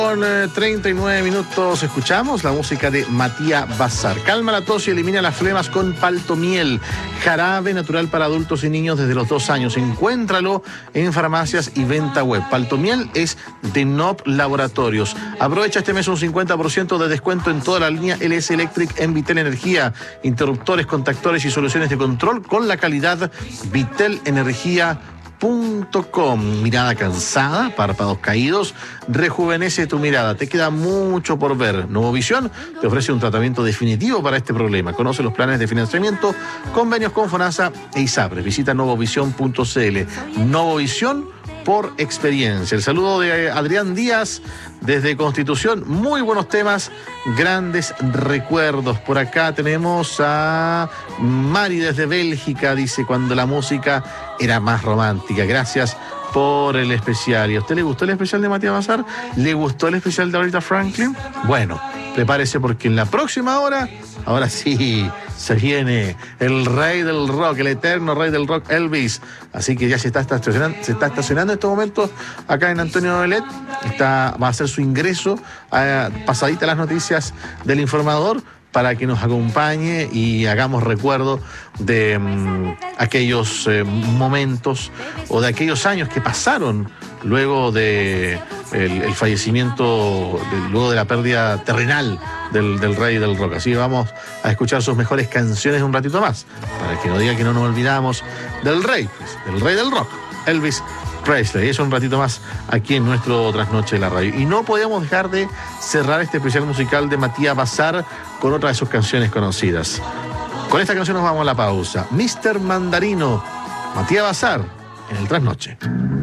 Con 39 minutos escuchamos la música de Matías Bazar. Calma la tos y elimina las flemas con Paltomiel, jarabe natural para adultos y niños desde los 2 años. Encuéntralo en farmacias y venta web. Paltomiel es de NOP Laboratorios. Aprovecha este mes un 50% de descuento en toda la línea LS Electric en Vitel Energía. Interruptores, contactores y soluciones de control con la calidad Vitelenergia.com. Mirada cansada, párpados caídos, rejuvenece tu mirada. Te queda mucho por ver. Novovisión te ofrece un tratamiento definitivo para este problema. Conoce los planes de financiamiento, convenios con FONASA e ISAPRES. Visita novovision.cl. Novovisión por experiencia. El saludo de Adrián Díaz desde Constitución. Muy buenos temas, grandes recuerdos. Por acá tenemos a Mari desde Bélgica. Dice, cuando la música era más romántica. Gracias por el especial. ¿Y a usted le gustó el especial de Matías Bazar? ¿Le gustó el especial de Aretha Franklin? Bueno, prepárese porque en la próxima hora, ahora sí, se viene el rey del rock, el eterno rey del rock, Elvis. Así que ya se está estacionando en estos momentos acá en Antonio Belet. Va a hacer su ingreso pasadita las noticias del informador para que nos acompañe y hagamos recuerdo de aquellos momentos o de aquellos años que pasaron luego de el fallecimiento, luego de la pérdida terrenal del rey del rock. Así vamos a escuchar sus mejores canciones un ratito más, para que no diga que no nos olvidamos del rey, pues, del rey del rock, Elvis Presley. Eso un ratito más aquí en nuestro Trasnoche de la Radio. Y no podíamos dejar de cerrar este especial musical de Matías Bazar con otra de sus canciones conocidas. Con esta canción nos vamos a la pausa. Mr. Mandarino, Matías Bazar, en el Trasnoche.